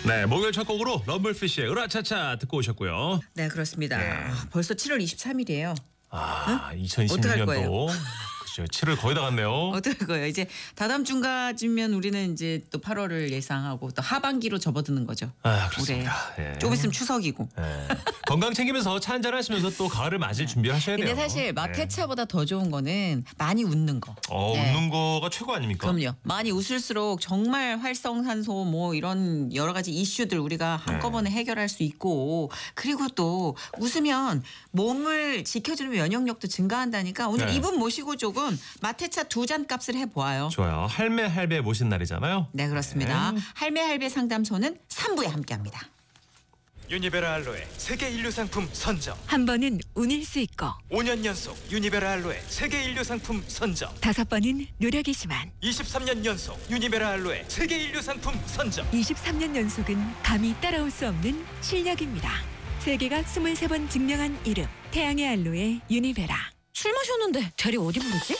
네, 목요일 첫 곡으로 럼블피쉬의 으라차차 듣고 오셨고요. 네, 그렇습니다. 네. 벌써 7월 23일이에요. 아, 어떡할 2026년도 그렇죠. 7월 거의 다 갔네요. 어떨 거예요? 이제 다다음 주까지면 우리는 이제 또 8월을 예상하고 또 하반기로 접어드는 거죠. 아, 그렇습니다. 올해. 예. 조금 있으면 추석이고. 예. 건강 챙기면서 차 한잔 하시면서 또 가을을 맞을 준비를 하셔야 돼요. 근데 사실 마테차보다 더 좋은 거는 많이 웃는 거. 네. 웃는 거가 최고 아닙니까? 그럼요. 많이 웃을수록 정말 활성산소 뭐 이런 여러 가지 이슈들 우리가 한꺼번에 해결할 수 있고, 그리고 또 웃으면 몸을 지켜주는 면역력도 증가한다니까 오늘 네. 이분 모시고 조금 마테차 2잔 값을 해보아요. 좋아요. 할매 모신 날이잖아요. 네, 그렇습니다. 할매 상담소는 3부에 함께합니다. 유니베라 알로에 세계 인류 상품 선정. 한 번은 운일 수 있고 5년 연속 유니베라 알로에 세계 인류 상품 선정. 5번은 노력이지만 23년 연속 유니베라 알로에 세계 인류 상품 선정. 23년 연속은 감히 따라올 수 없는 실력입니다. 세계가 23번 증명한 이름 태양의 알로에 유니베라. 술 마셨는데 대리 어디 부르지?